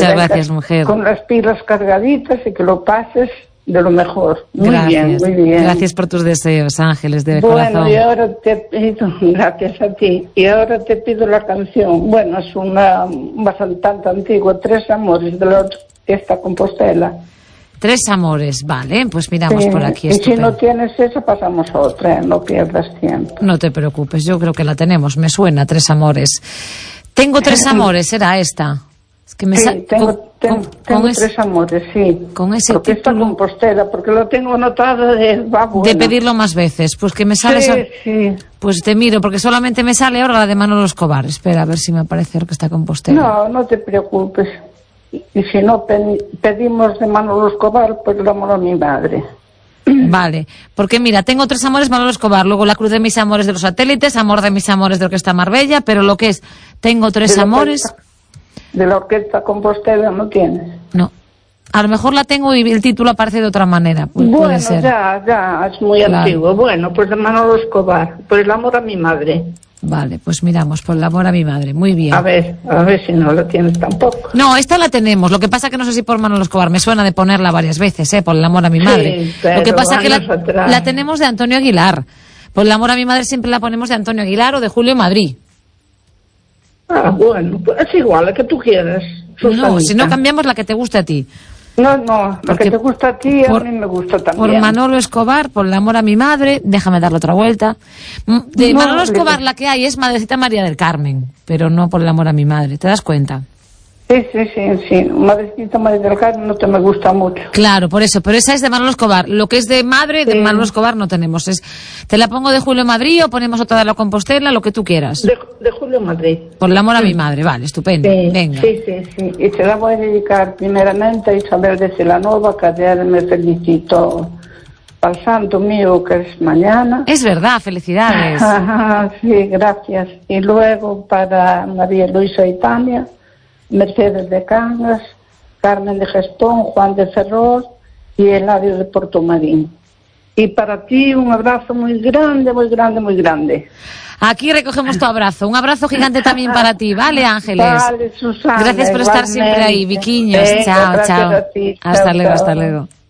Muchas gracias, mujer. Con las pilas cargaditas y que lo pases de lo mejor. Muy bien, muy bien. Gracias por tus deseos, Ángeles, de corazón. Bueno, y ahora te pido, gracias a ti, y ahora te pido la canción. Bueno, es una bastante antigua, Tres Amores, de la Orquesta Compostela. Tres Amores, vale, pues miramos por aquí. Y si no tienes esa, pasamos a otra, no pierdas tiempo. No te preocupes, yo creo que la tenemos, me suena, Tres Amores. Tengo tres amores, ¿era esta? Es que me tengo Tres Amores, sí. Con ese porque título... está Compostela, porque lo tengo anotado de pedirlo más veces, pues que me sale... Sí. Pues te miro, porque solamente me sale ahora la de Manolo Escobar. Espera, a ver si me aparece Orquesta Compostela. No te preocupes. Y si no, pedimos de Manolo Escobar, pues el amor a mi madre. Vale, porque mira, tengo Tres Amores, Manolo Escobar, luego La Cruz de mis amores de Los Satélites, Amor de mis amores de Orquesta Marbella, pero lo que es, tengo Tres Amores... ¿De la Orquesta Compostela no tienes? No. A lo mejor la tengo y el título aparece de otra manera. Pues bueno, puede ser. Ya, es muy antiguo. Bueno, pues de Manolo Escobar, por el amor a mi madre. Vale, pues miramos, por el amor a mi madre. Muy bien. A ver si no la tienes tampoco. No, esta la tenemos. Lo que pasa que no sé si por Manolo Escobar. Me suena de ponerla varias veces, por el amor a mi madre. Sí, pero lo que pasa que la tenemos de Antonio Aguilar. Por el amor a mi madre siempre la ponemos de Antonio Aguilar o de Julio Madrid. Bueno, pues es igual, la que tú quieras. Susanita. No, si no cambiamos la que te guste a ti. No, la que te gusta a ti, a mí me gusta también. Por Manolo Escobar, por el amor a mi madre, déjame darle otra vuelta. De Manolo Escobar la que hay es Madrecita María del Carmen, pero no por el amor a mi madre, ¿te das cuenta? Sí. Madrecita María del Carmen no te me gusta mucho. Claro, por eso, pero esa es de Manolo Escobar. Lo que es de madre, de Manolo Escobar no tenemos. ¿Te la pongo de Julio Madrid o ponemos otra de la Compostela? Lo que tú quieras. De Julio Madrid. Por el amor a mi madre, vale, estupendo. Venga. Sí. Y se la voy a dedicar primeramente a Isabel de Celanova, que ayer me felicitó al santo mío, que es mañana. Es verdad, felicidades. Sí, gracias. Y luego para María Luisa y Tania, Mercedes de Cangas, Carmen de Gestón, Juan de Ferrol y Eladio de Portomarín. Y para ti un abrazo muy grande, muy grande, muy grande. Aquí recogemos tu abrazo. Un abrazo gigante también para ti, ¿vale, Ángeles? Vale, Susana. Gracias por estar siempre ahí, Viquiños. Chao. Gracias a ti. Hasta luego.